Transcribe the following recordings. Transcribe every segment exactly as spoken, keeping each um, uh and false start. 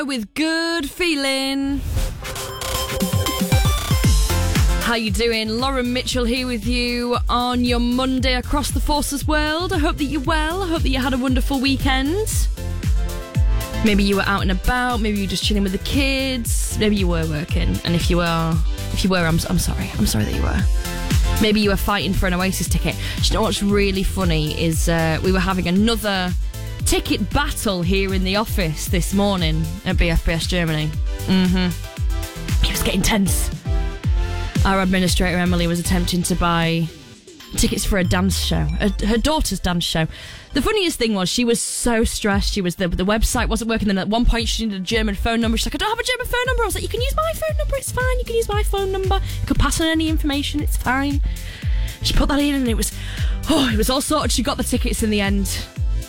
With Good Feeling. How you doing? Lauren Mitchell here with you on your Monday across the Forces world. I hope that you're well. I hope that you had a wonderful weekend. Maybe you were out and about. Maybe you were just chilling with the kids. Maybe you were working. And if you are, if you were, I'm, I'm sorry. I'm sorry that you were. Maybe you were fighting for an Oasis ticket. Do you know what's really funny is uh, we were having another ticket battle here in the office this morning at B F B S Germany. Mm-hmm. It was getting tense. Our administrator Emily was attempting to buy tickets for a dance show, a, her daughter's dance show. The funniest thing was she was so stressed. She was the the website wasn't working. Then at one point she needed a German phone number. She's like, I don't have a German phone number. I was like, you can use my phone number. It's fine. You can use my phone number. You could pass on any information. It's fine. She put that in, and it was, oh, it was all sorted. She got the tickets in the end.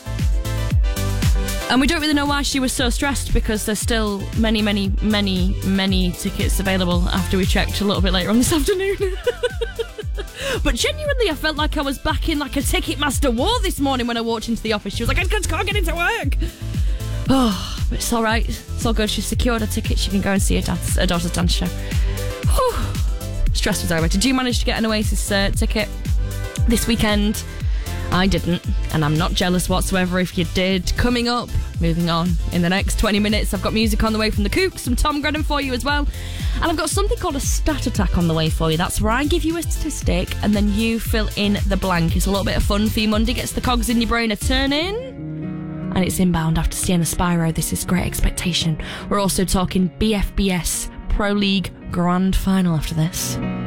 And we don't really know why she was so stressed, because there's still many, many, many, many tickets available after we checked a little bit later on this afternoon. But genuinely, I felt like I was back in like a Ticketmaster war this morning when I walked into the office. She was like, I just can't get into work. Oh, but it's all right. It's all good. She's secured her ticket. She can go and see her, dance, her daughter's dance show. Whew. Stress was over. Did you manage to get an Oasis uh, ticket this weekend? I didn't, and I'm not jealous whatsoever if you did. Coming up, moving on, in the next twenty minutes, I've got music on the way from the Kooks, some Tom Grennan for you as well. And I've got something called a stat attack on the way for you. That's where I give you a statistic and then you fill in the blank. It's a little bit of fun for you Monday. Gets the cogs in your brain a turning. And it's inbound after Sienna Spyro. This is Great Expectation. We're also talking B F B S Pro League Grand Final after this.